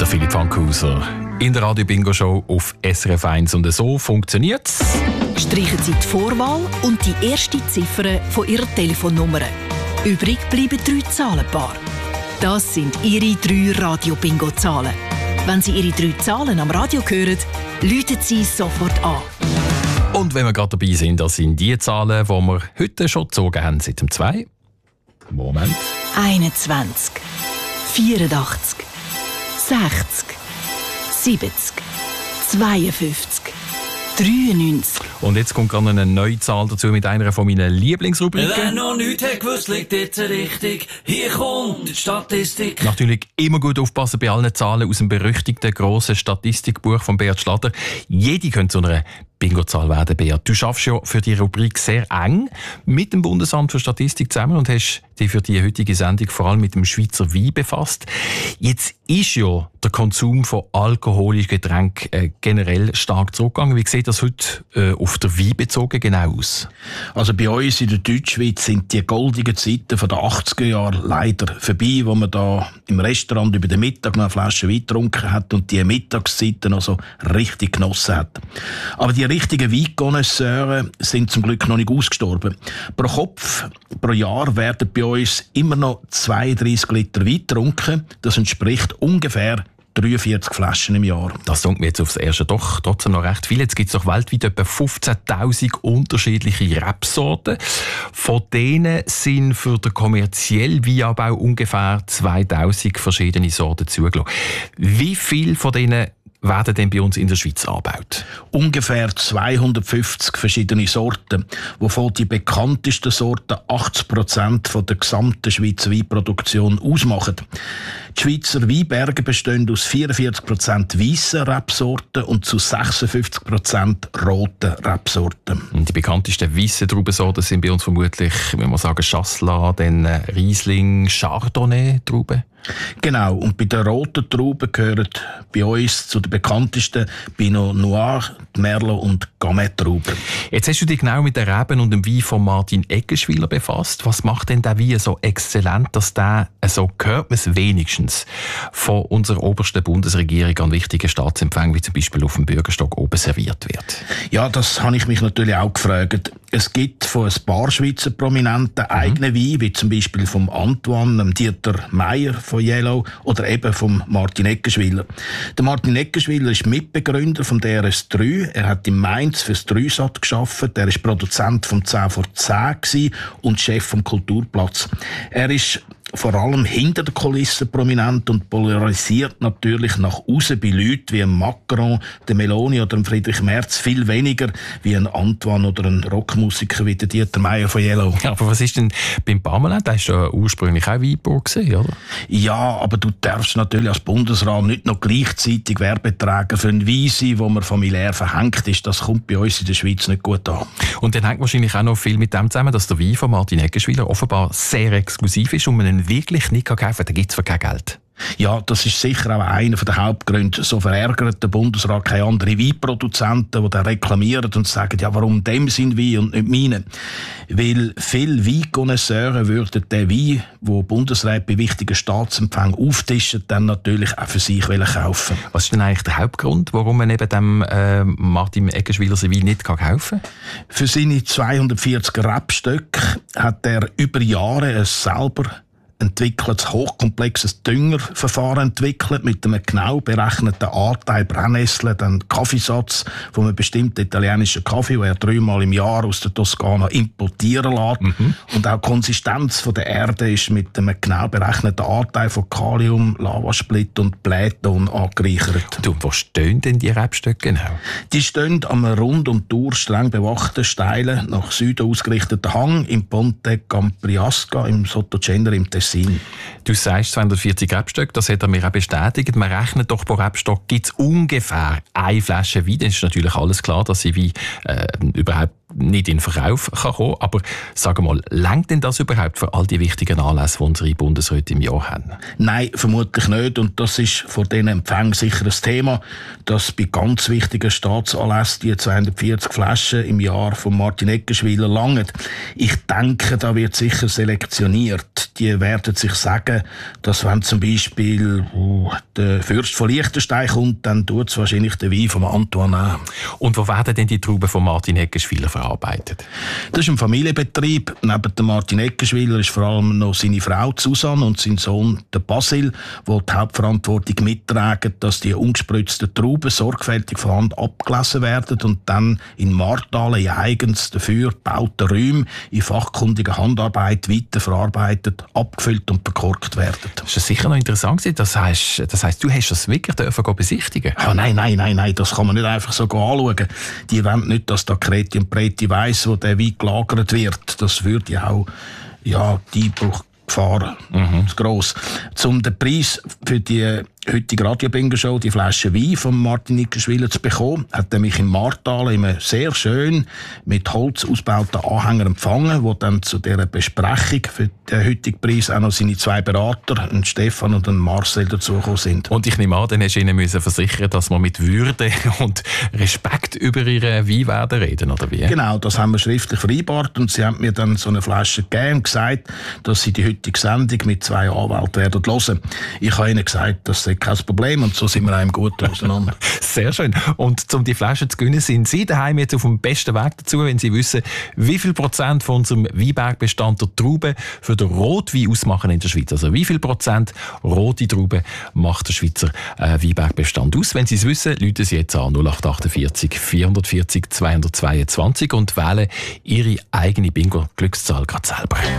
Der Philipp Fankhauser in der Radio-Bingo-Show auf SRF 1. Und so funktioniert es. Streichen Sie die Vorwahl und die erste Ziffer von Ihrer Telefonnummer. Übrig bleiben 3 Zahlenpaare. Das sind Ihre 3 Radio-Bingo-Zahlen. Wenn Sie Ihre 3 Zahlen am Radio hören, läuten Sie sofort an. Und wenn wir gerade dabei sind, das sind die Zahlen, die wir heute schon gezogen haben, seit dem 2. Moment. 21, 84, 60, 70, 52, 93. Und jetzt kommt gerade eine neue Zahl dazu mit einer von meinen Lieblingsrubriken. Wer noch nichts hat gewusst, liegt jetzt richtig. Hier kommt die Statistik. Natürlich immer gut aufpassen bei allen Zahlen aus dem berüchtigten grossen Statistikbuch von Beat Schlatter. Jede könnte zu einer Bingo-Zahl werden, Beat. Du schaffst ja für die Rubrik sehr eng mit dem Bundesamt für Statistik zusammen und hast dich für die heutige Sendung vor allem mit dem Schweizer Wein befasst. Jetzt ist ja der Konsum von alkoholischen Getränken generell stark zurückgegangen. Wie sieht das heute auf der Wein bezogen genau aus? Also bei uns in der Deutschschweiz sind die goldenen Zeiten von den 80er Jahren leider vorbei, wo man da im Restaurant über den Mittag noch eine Flasche Wein getrunken hat und die Mittagszeiten noch so richtig genossen hat. Aber die richtigen Weinkonnoisseure sind zum Glück noch nicht ausgestorben. Pro Kopf, pro Jahr werden bei uns immer noch 32 Liter Wein getrunken. Das entspricht ungefähr 43 Flaschen im Jahr. Das klingt mir jetzt aufs Erste doch trotzdem noch recht viel. Jetzt gibt es doch weltweit etwa 15'000 unterschiedliche Rebsorten. Von denen sind für den kommerziellen Weinanbau ungefähr 2000 verschiedene Sorten zugelassen. Wie viele von denen werden denn bei uns in der Schweiz angebaut? Ungefähr 250 verschiedene Sorten, wovon die bekanntesten Sorten 80% von der gesamten Schweizer Weinproduktion ausmachen. Die Schweizer Weinberge bestehen aus 44% weissen Rebsorten und zu 56% roten Rebsorten. Die bekanntesten weissen Traubensorten sind bei uns vermutlich, wenn man sagen, Chasselas, dann Riesling, Chardonnay-Trauben. Genau, und bei den roten Trauben gehören bei uns zu den bekanntesten Pinot Noir, Merlot und Gamay-Trauben. Jetzt hast du dich genau mit den Reben und dem Wein von Martin Eggenschwiller befasst. Was macht denn der Wein so exzellent, dass der, so hört man es wenigstens, von unserer obersten Bundesregierung an wichtigen Staatsempfängen, wie zum Beispiel auf dem Bürgerstock oben serviert wird? Ja, das habe ich mich natürlich auch gefragt. Es gibt von ein paar Schweizer Prominenten eigene Wein, wie zum Beispiel vom Antoine, dem Dieter Meier von Yellow oder eben vom Martin Eggenschwiller. Der Martin Eggenschwiller ist Mitbegründer vom DRS3. Er hat in Mainz fürs Dreisat gearbeitet. Er ist Produzent vom 10 vor 10 gewesen und Chef vom Kulturplatz. Er ist vor allem hinter der Kulisse prominent und polarisiert natürlich nach außen bei Leuten wie Macron, der Meloni oder Friedrich Merz viel weniger wie ein Antoine oder ein Rockmusiker wie der Dieter Meier von Yellow. Ja, aber was ist denn beim Parmelin? Der war ja ursprünglich auch Weinbauer gewesen, oder? Ja, aber du darfst natürlich als Bundesrat nicht noch gleichzeitig Werbeträger für einen Wein sein, wo man familiär verhängt ist. Das kommt bei uns in der Schweiz nicht gut an. Und dann hängt wahrscheinlich auch noch viel mit dem zusammen, dass der Wein von Martin Eggenschwiller offenbar sehr exklusiv ist und man ihn wirklich nicht kaufen kann, dann gibt es für kein Geld. Ja, das ist sicher auch einer der Hauptgründe. So verärgert der Bundesrat keine anderen Weinproduzenten, die dann reklamieren und sagen, ja, warum dem sind Wein und nicht meine? Weil viele Weinkonnoisseure würden den Wein, den Bundesrat bei wichtigen Staatsempfängen auftischen, dann natürlich auch für sich kaufen. Was ist denn eigentlich der Hauptgrund, warum man eben dem Martin Eggenschwiller sein Wein nicht kaufen kann? Für seine 240 Rebstöcke hat er über Jahre es selber entwickelt, hochkomplexes Düngerverfahren entwickelt, mit einem genau berechneten Anteil Brennnessel, dann Kaffeesatz von einem bestimmten italienischen Kaffee, den er 3-mal im Jahr aus der Toskana importieren lässt. Und auch die Konsistenz von der Erde ist mit einem genau berechneten Anteil von Kalium, Lavasplitt und Blähton angereichert. Und wo stehen denn die Rebstöcke genau? Die stehen am rund um die Uhr streng bewachten, steilen, nach Süden ausgerichteten Hang im Ponte Campriasca im Sottocenter im Tessin. Du sagst 240 Rebstöcke, das hat er mir auch bestätigt. Man rechnet doch pro Rebstock gibt es ungefähr eine Flasche Wein. Dann ist natürlich alles klar, dass sie Wein überhaupt nicht in den Verkauf kann kommen. Aber sag mal, reicht denn das überhaupt für all die wichtigen Anlässe, die unsere Bundesräte im Jahr haben? Nein, vermutlich nicht. Und das ist vor diesen Empfängen sicher ein Thema, dass bei ganz wichtigen Staatsanlässen die 240 Flaschen im Jahr von Martin Eggenschwiller langen. Ich denke, da wird sicher selektioniert. Die werden werden sich sagen, dass wenn zum Beispiel der Fürst von Liechtenstein kommt, dann tut es wahrscheinlich den Wein vom Antoine nehmen. Und wo werden denn die Trauben von Martin Eckenschwiller verarbeitet? Das ist ein Familienbetrieb. Neben dem Martin Eckenschwiller ist vor allem noch seine Frau Susanne und sein Sohn der Basil, die die Hauptverantwortung mittragen, dass die ungespritzten Trauben sorgfältig von Hand abgelesen werden und dann in Martalen in eigens dafür gebauten Räumen in fachkundiger Handarbeit weiterverarbeitet, abgefüllt und verkorkt werden. Das ist sicher noch interessant. Das heisst, du hast das wirklich besichtigen? Ja, nein, das kann man nicht einfach so anschauen. Die wollen nicht, dass da Kreti und Preti weiss, wo der Wein gelagert wird. Das würde ja auch die Einbruchgefahr zu gross. Um den Preis für die heutige Radio-Bingo-Show, die Flasche Wein von Martin Eckenschwiller zu bekommen, hat er mich in Martalen in einem sehr schön mit Holz ausgebauten Anhänger empfangen, wo dann zu dieser Besprechung für den heutigen Preis auch noch seine 2 Berater, Stefan und Marcel, dazugekommen sind. Und ich nehme an, dann hast du ihnen versichern, dass wir mit Würde und Respekt über ihren Wein werden reden, oder wie? Genau, das haben wir schriftlich vereinbart und sie haben mir dann so eine Flasche gegeben und gesagt, dass sie die heutige Sendung mit 2 Anwälten werden hören. Ich habe ihnen gesagt, dass sie kein Problem und so sind wir einem gut auseinander. Sehr schön. Und um die Flasche zu gewinnen, sind Sie daheim jetzt auf dem besten Weg dazu, wenn Sie wissen, wie viel Prozent von unserem Weinbergbestand der Trauben für den Rotwein ausmachen in der Schweiz. Also wie viel Prozent rote Trauben macht der Schweizer Weinbergbestand aus? Wenn Sie es wissen, rufen Sie jetzt an 0848 440 222 und wählen Ihre eigene Bingo-Glückszahl gerade selber.